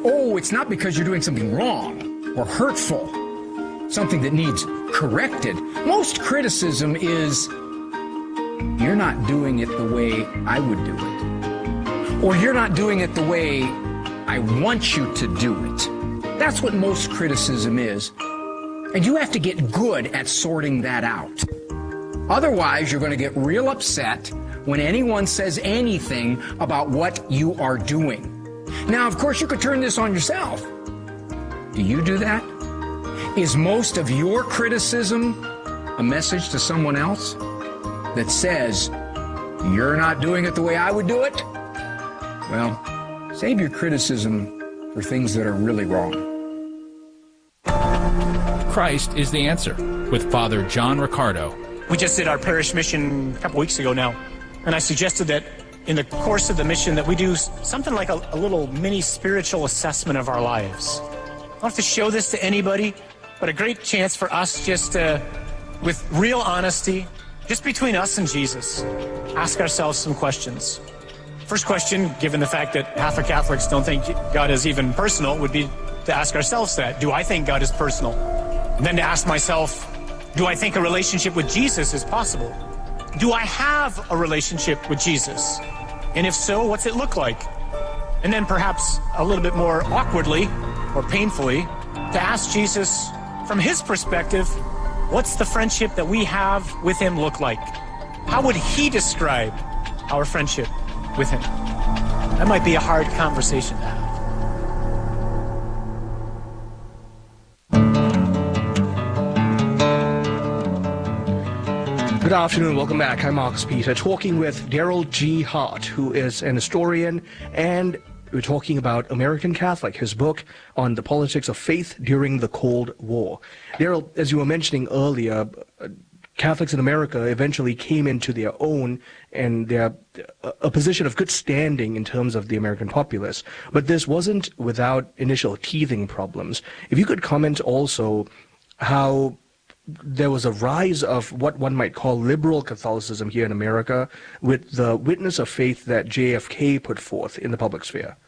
oh, it's not because you're doing something wrong or hurtful, something that needs corrected. Most criticism is, you're not doing it the way I would do it. Or you're not doing it the way I want you to do it. That's what most criticism is. And you have to get good at sorting that out. Otherwise, you're going to get real upset when anyone says anything about what you are doing. Now, of course, you could turn this on yourself. Do you do that? Is most of your criticism a message to someone else that says, you're not doing it the way I would do it? Well, save your criticism for things that are really wrong. Christ is the answer with Father John Riccardo. We just did our parish mission a couple weeks ago now, and I suggested that in the course of the mission that we do something like a little mini spiritual assessment of our lives. I don't have to show this to anybody, but a great chance for us just to, with real honesty, just between us and Jesus, ask ourselves some questions. First question, given the fact that half of Catholics don't think God is even personal, would be to ask ourselves that. Do I think God is personal? And then to ask myself, do I think a relationship with Jesus is possible? Do I have a relationship with Jesus? And if so, what's it look like? And then perhaps a little bit more awkwardly or painfully, to ask Jesus from his perspective, what's the friendship that we have with him look like? How would he describe our friendship with him? That might be a hard conversation to have. Good afternoon, welcome back. I'm Marcus Peter, talking with Daryl G. Hart, who is an historian, and we're talking about American Catholic, his book on the politics of faith during the Cold War. Daryl, as you were mentioning earlier, Catholics in America eventually came into their own and their a position of good standing in terms of the American populace. But this wasn't without initial teething problems. If you could comment also how there was a rise of what one might call liberal Catholicism here in America with the witness of faith that JFK put forth in the public sphere.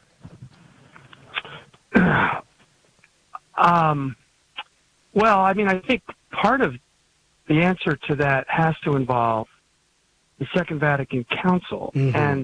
Well, I mean, I think part of the answer to that has to involve the Second Vatican Council and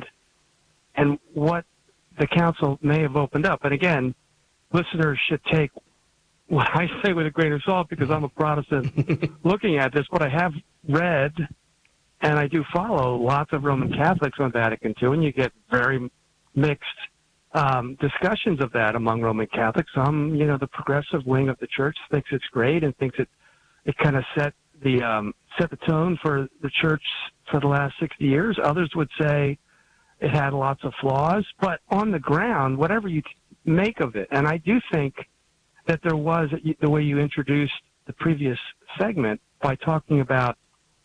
what the Council may have opened up. And again, listeners should take what I say with a grain of salt because I'm a Protestant looking at this. What I have read, and I do follow lots of Roman Catholics on Vatican II, and you get very mixed discussions of that among Roman Catholics. Some, the progressive wing of the church thinks it's great and thinks it kind of set the tone for the church for the last 60 years. Others would say it had lots of flaws, but on the ground, whatever you make of it, and I do think that there was, the way you introduced the previous segment by talking about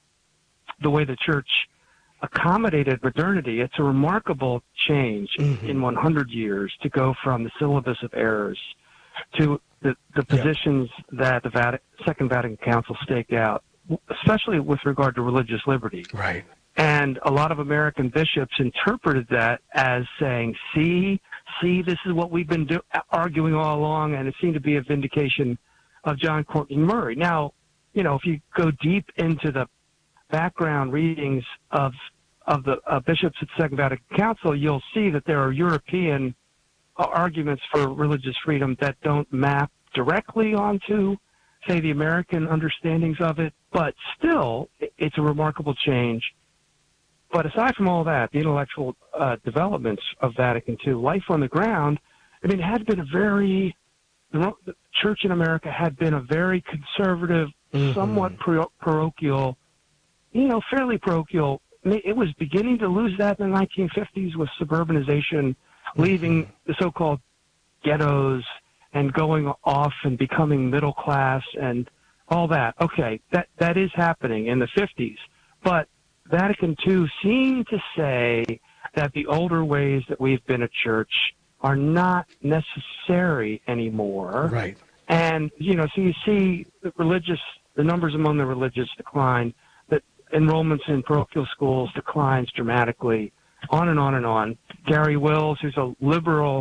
the way the church accommodated modernity, it's a remarkable change in 100 years to go from the syllabus of errors to the positions that the Second Vatican Council staked out, especially with regard to religious liberty. Right. And a lot of American bishops interpreted that as saying, see, this is what we've been arguing all along, and it seemed to be a vindication of John Courtney Murray. Now, if you go deep into the background readings of the bishops at the Second Vatican Council, you'll see that there are European arguments for religious freedom that don't map directly onto, say, the American understandings of it, but still, it's a remarkable change. But aside from all that, the intellectual developments of Vatican II, life on the ground, it had been the church in America had been a very conservative, somewhat parochial, fairly parochial. It was beginning to lose that in the 1950s with suburbanization, leaving the so-called ghettos and going off and becoming middle class and all that. Okay, that is happening in the 50s. But Vatican II seemed to say that the older ways that we've been a church are not necessary anymore. Right. And, so you see the numbers among the religious decline, that enrollments in parochial schools declines dramatically, on and on and on. Gary Wills, who's a liberal